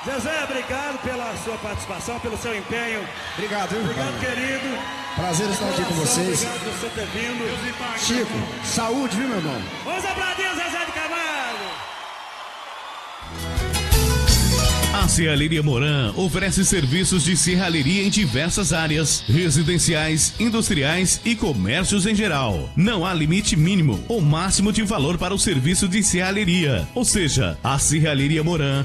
Zezé, obrigado pela sua participação, pelo seu empenho. Obrigado, viu? Obrigado, querido. Prazer estar aqui com vocês. Obrigado por você ter vindo. Chico, saúde, viu, meu irmão? Vamos aplaudir o Zezé de Camargo. A Serralheria Moran oferece serviços de serralheria em diversas áreas, residenciais, industriais e comércios em geral. Não há limite mínimo ou máximo de valor para o serviço de serralheria. Ou seja, a Serralheria Moran